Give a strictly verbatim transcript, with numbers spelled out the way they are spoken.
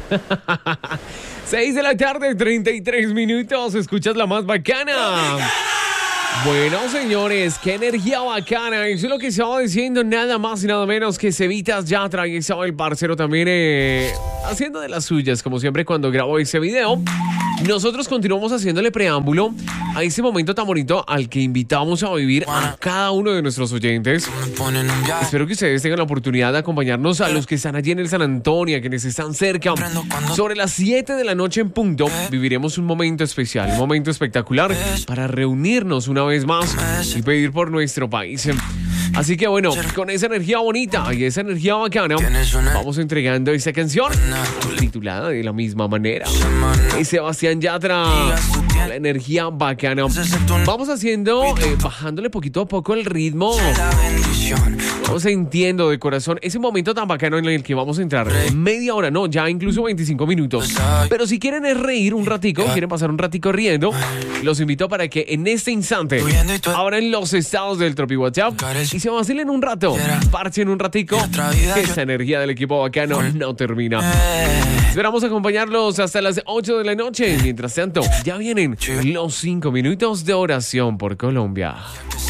seis de la tarde, treinta y tres minutos. Escuchas la más bacana. Bueno, señores, qué energía bacana. Eso es lo que estaba diciendo, nada más y nada menos que Cevitas Yatra. Y estaba el parcero también eh, haciendo de las suyas, como siempre cuando grabo ese video. Nosotros continuamos haciéndole preámbulo a ese momento tan bonito al que invitamos a vivir a cada uno de nuestros oyentes. Espero que ustedes tengan la oportunidad de acompañarnos a los que están allí en el San Antonio, a quienes están cerca. Sobre las siete de la noche en punto, viviremos un momento especial, un momento espectacular para reunirnos una vez más y pedir por nuestro país. Así que bueno, con esa energía bonita y esa energía bacana, vamos entregando esta canción titulada de la misma manera. Y Sebastián Yatra, la energía bacana. Vamos haciendo, eh, bajándole poquito a poco el ritmo. Vamos sintiendo de corazón ese momento tan bacano en el que vamos a entrar. Media hora, no, ya incluso veinticinco minutos. Pero si quieren es reír un ratico, quieren pasar un ratico riendo, los invito para que en este instante abran los estados del Tropi WhatsApp y se vacilen un rato, parchen un ratico, que esta energía del equipo bacano no termina. Esperamos acompañarlos hasta las ocho de la noche. Mientras tanto, ya vienen los cinco minutos de oración por Colombia.